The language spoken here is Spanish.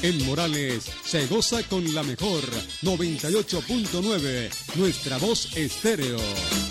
En Morales se goza con la mejor 98.9, nuestra voz estéreo.